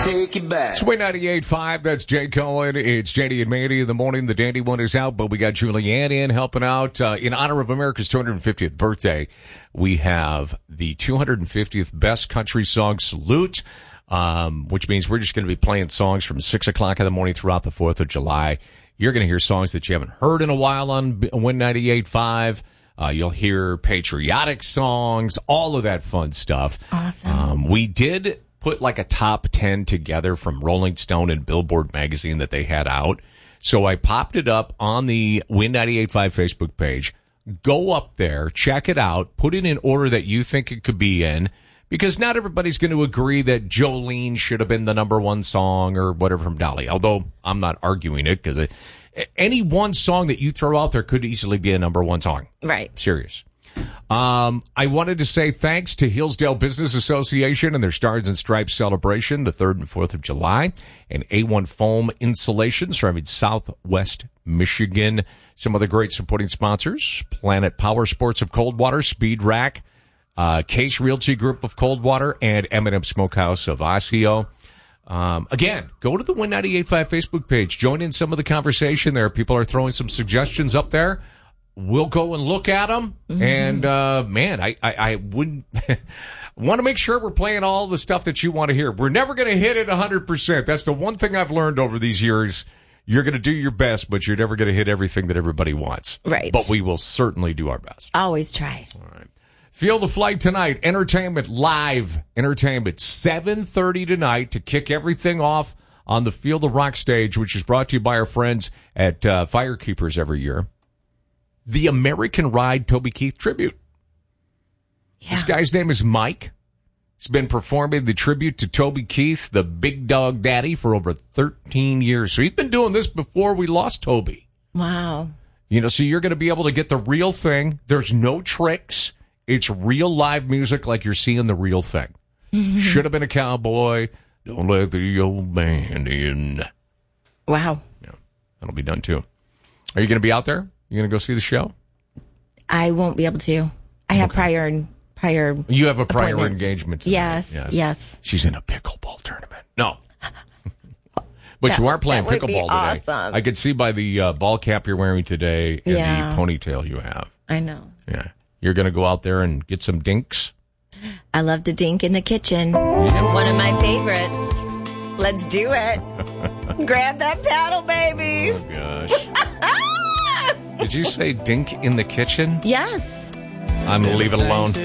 take it back. It's Win 98.5. That's Jay Cohen. It's JD and Mandy in the morning. The Dandy one is out, but we got Julianne in helping out. In honor of America's 250th birthday, we have the 250th Best Country Song Salute, which means we're just going to be playing songs from 6 o'clock in the morning throughout the 4th of July. You're going to hear songs that you haven't heard in a while on Win 98.5. You'll hear patriotic songs, all of that fun stuff. Awesome. We did put like a top 10 together from Rolling Stone and Billboard magazine that they had out. So I popped it up on the Win 98.5 Facebook page. Go up there, check it out, put it in order that you think it could be in, because not everybody's going to agree that Jolene should have been the number one song or whatever from Dolly, although I'm not arguing it, because any one song that you throw out there could easily be a number one song. Right. Serious. I wanted to say thanks to Hillsdale Business Association and their Stars and Stripes celebration, the 3rd and 4th of July, and A1 Foam Insulation serving Southwest Michigan. Some other great supporting sponsors: Planet Power Sports of Coldwater, Speed Rack, Case Realty Group of Coldwater, and M&M Smokehouse of Osseo. Again, go to the Win 98.5 Facebook page. Join in some of the conversation there. People are throwing some suggestions up there. We'll go and look at them. Mm-hmm. And, man, I wouldn't want to make sure we're playing all the stuff that you want to hear. We're never going to hit it 100%. That's the one thing I've learned over these years. You're going to do your best, but you're never going to hit everything that everybody wants. Right. But we will certainly do our best. Always try. All right. Feel the Flight tonight. Entertainment, live entertainment, 7:30 tonight to kick everything off on the Feel the Rock stage, which is brought to you by our friends at Firekeepers every year. The American Ride Toby Keith tribute. Yeah. This guy's name is Mike. He's been performing the tribute to Toby Keith, the Big Dog Daddy, for over 13 years. So he's been doing this before we lost Toby. Wow. You know, so you're going to be able to get the real thing. There's no tricks. It's real live music like you're seeing the real thing. Should have been a cowboy. Don't let the old man in. Wow. Yeah, that'll be done too. Are you going to be out there? You going to go see the show? I won't be able to. I have prior. You have a prior engagement tonight. Yes. She's in a pickleball tournament. No. But you are playing pickleball today. Awesome. I could see by the ball cap you're wearing today and the ponytail you have. I know. Yeah. You're going to go out there and get some dinks? I love to dink in the kitchen. Yeah. One of my favorites. Let's do it. Grab that paddle, baby. Oh, gosh. Did you say dink in the kitchen? Yes. I'm going to leave it alone.